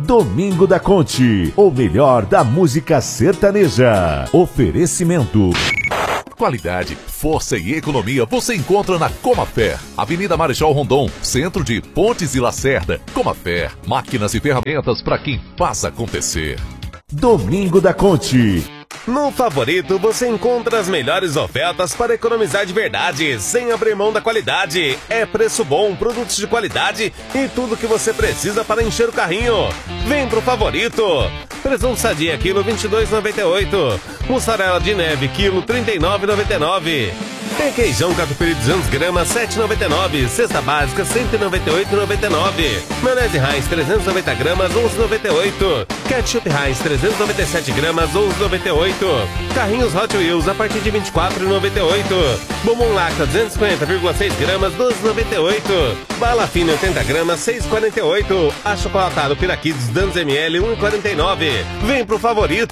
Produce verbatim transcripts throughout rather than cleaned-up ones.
Domingo da Conte, o melhor da música sertaneja. Oferecimento. Qualidade, força e economia você encontra na Comafé, Avenida Marechal Rondon, centro de Pontes e Lacerda. Comafé, máquinas e ferramentas para quem faz acontecer. Domingo da Conte. No Favorito você encontra as melhores ofertas para economizar de verdade, sem abrir mão da qualidade. É preço bom, produtos de qualidade e tudo que você precisa para encher o carrinho. Vem pro Favorito. Presunto sadia, quilo vinte e dois reais e noventa e oito centavos. Mussarela de neve, quilo trinta e nove reais e noventa e nove centavos. Requeijão catupiry duzentos gramas, sete reais e noventa e nove centavos. Cesta básica, cento e noventa e oito reais e noventa e nove centavos. Maionese Heinz, trezentos e noventa gramas, onze reais e noventa e oito centavos. Ketchup Heinz, trezentos e noventa e sete gramas, onze reais e noventa e oito centavos. Carrinhos Hot Wheels a partir de vinte e quatro reais e noventa e oito centavos. Bombom Lacta, duzentos e cinquenta vírgula seis gramas, doze reais e noventa e oito centavos. Bala Fina, oitenta gramas, seis reais e quarenta e oito centavos. Achocolatado Piraquids, duzentos mililitros, um real e quarenta e nove centavos. Vem pro Favorito.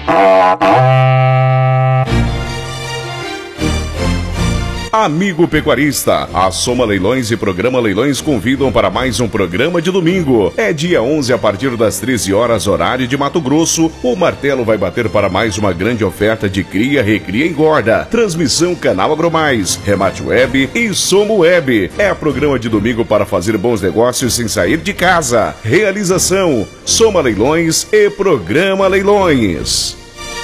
Amigo pecuarista, a Soma Leilões e Programa Leilões convidam para mais um programa de domingo. É dia onze a partir das treze horas, horário de Mato Grosso. O martelo vai bater para mais uma grande oferta de cria, recria e engorda. Transmissão Canal Agromais, Remate Web e Soma Web. É programa de domingo para fazer bons negócios sem sair de casa. Realização, Soma Leilões e Programa Leilões.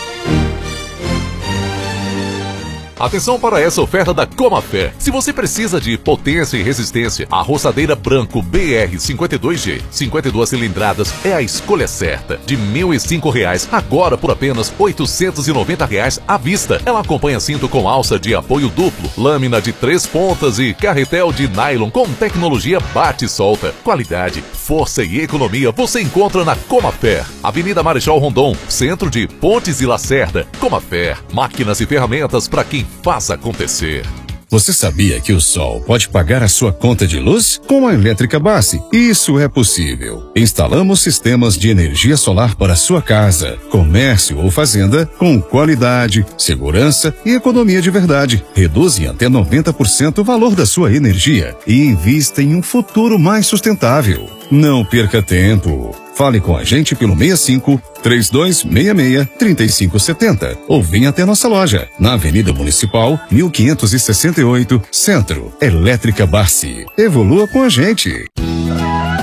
Atenção para essa oferta da Comafé. Se você precisa de potência e resistência, a roçadeira Branco B R cinquenta e dois G, cinquenta e duas cilindradas, é a escolha certa. De mil e cinco reais, agora por apenas oitocentos e noventa reais à vista. Ela acompanha cinto com alça de apoio duplo, lâmina de três pontas e carretel de nylon com tecnologia bate e solta. Qualidade, força e economia você encontra na Comafé, Avenida Marechal Rondon, centro de Pontes e Lacerda. Comafé, máquinas e ferramentas para quem faz acontecer. Você sabia que o Sol pode pagar a sua conta de luz? Com a Elétrica Bassi, isso é possível. Instalamos sistemas de energia solar para sua casa, comércio ou fazenda com qualidade, segurança e economia de verdade. Reduz em até noventa por cento o valor da sua energia e invista em um futuro mais sustentável. Não perca tempo. Fale com a gente pelo seis cinco, três dois seis seis, três cinco sete zero ou venha até nossa loja, na Avenida Municipal, mil quinhentos e sessenta e oito, Centro. Elétrica Bassi. Evolua com a gente.